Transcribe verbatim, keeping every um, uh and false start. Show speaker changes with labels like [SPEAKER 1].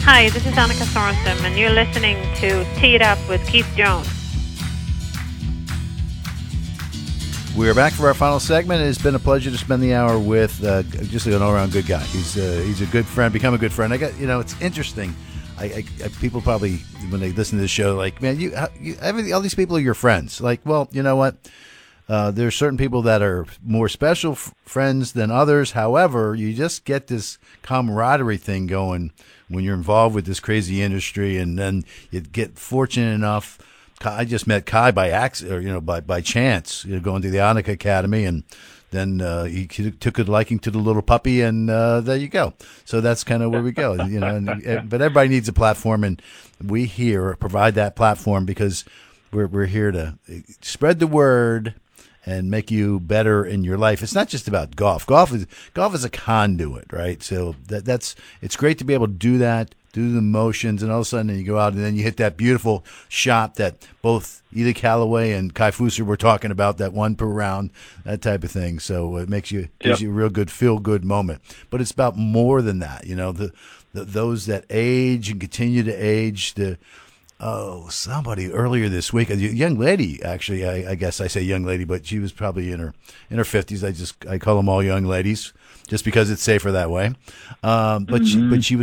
[SPEAKER 1] Hi, this is Annika Sorensen, and you're listening to Tee It Up with Keith Jones.
[SPEAKER 2] We're back for our final segment. It's been a pleasure to spend the hour with uh, just an all-around good guy. He's uh, he's a good friend, become a good friend. I got you know, it's interesting. I, I, I people probably when they listen to this show, like, man, you, you every, all these people are your friends. Like, well, you know what? Uh, there are certain people that are more special f- friends than others. However, you just get this camaraderie thing going when you're involved with this crazy industry, and then you get fortunate enough. I just met Kai by accident, or you know, by by chance, you know, going to the Annika Academy, and then uh, he took a liking to the little puppy, and uh, there you go. So that's kind of where we go, you know. And, but everybody needs a platform, and we here provide that platform because we're we're here to spread the word and make you better in your life. It's not just about golf. Golf is golf is a conduit, right? So that that's it's great to be able to do that. Do the motions, and all of a sudden you go out and then you hit that beautiful shot that both Ely Callaway and Kai Fusser were talking about, that one per round, that type of thing. So it makes you gives yep. you a real good feel-good moment. But it's about more than that. You know, the, the those that age and continue to age. The oh, somebody earlier this week, a young lady, actually, I, I guess I say young lady, but she was probably in her in her fifties. I just I call them all young ladies, just because it's safer that way. Um, but mm-hmm. she, but she was